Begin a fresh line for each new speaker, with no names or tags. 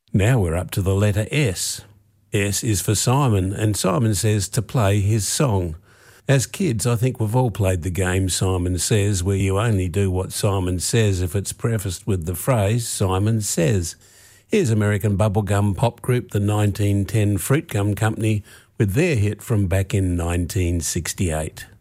Now we're up to the letter S. S is for Simon, and Simon says to play his song. As kids, I think we've all played the game Simon Says, where you only do what Simon says if it's prefaced with the phrase Simon Says. Here's American bubblegum pop group the 1910 Fruit Gum Company with their hit from back in 1968.